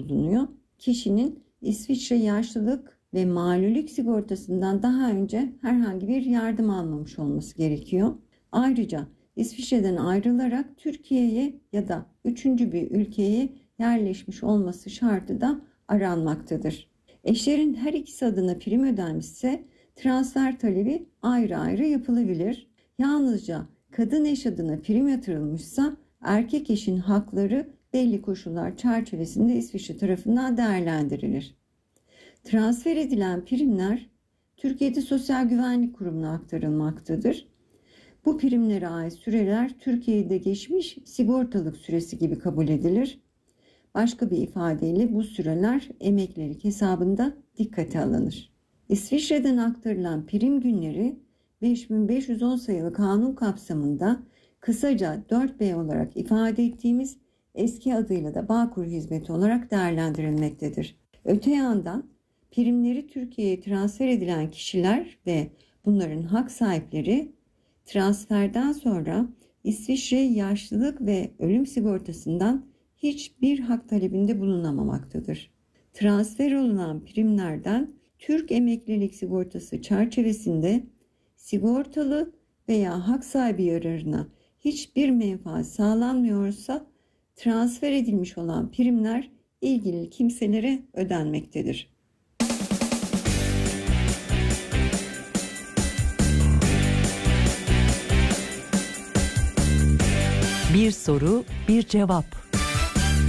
bulunuyor. Kişinin İsviçre yaşlılık ve malulük sigortasından daha önce herhangi bir yardım almamış olması gerekiyor. Ayrıca İsviçre'den ayrılarak Türkiye'ye ya da üçüncü bir ülkeye yerleşmiş olması şartı da aranmaktadır. Eşlerin her ikisi adına prim ödenmişse transfer talebi ayrı ayrı yapılabilir. Yalnızca kadın eş adına prim yatırılmışsa erkek eşin hakları belli koşullar çerçevesinde İsviçre tarafından değerlendirilir. Transfer edilen primler Türkiye'de Sosyal Güvenlik Kurumu'na aktarılmaktadır. Bu primlere ait süreler Türkiye'de geçmiş sigortalık süresi gibi kabul edilir. Başka bir ifadeyle bu süreler emeklilik hesabında dikkate alınır. İsviçre'den aktarılan prim günleri 5510 sayılı kanun kapsamında kısaca 4B olarak ifade ettiğimiz eski adıyla da Bağkur hizmeti olarak değerlendirilmektedir. Öte yandan primleri Türkiye'ye transfer edilen kişiler ve bunların hak sahipleri transferden sonra İsviçre yaşlılık ve ölüm sigortasından hiçbir hak talebinde bulunamamaktadır. Transfer olunan primlerden Türk emeklilik sigortası çerçevesinde sigortalı veya hak sahibi yararına hiçbir menfaat sağlanmıyorsa transfer edilmiş olan primler ilgili kimselere ödenmektedir. Bir soru, bir cevap.